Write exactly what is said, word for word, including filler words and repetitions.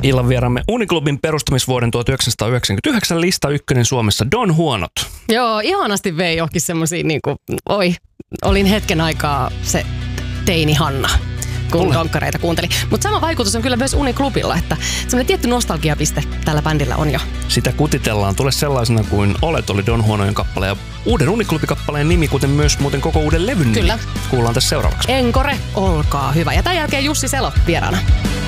Illan vieraamme Uniklubin perustamisvuoden tuhatyhdeksänsataayhdeksänkymmentäyhdeksän lista ykkönen Suomessa Don Huonot. Joo, ihanasti vei johonkin semmosia niinku, oi, olin hetken aikaa se teini Hanna, kun donkkareita kuunteli. Mutta sama vaikutus on kyllä myös Uniklubilla, että semmoinen tietty nostalgiapiste tällä bändillä on jo. Sitä kutitellaan. Tule sellaisena kuin olet, oli Don Huonojen kappale ja uuden Uniklubikappaleen nimi, kuten myös muuten koko uuden levyn nimi. Kyllä. Kuullaan tässä seuraavaksi. Enkore, olkaa hyvä. Ja tämän jälkeen Jussi Selo vieraana.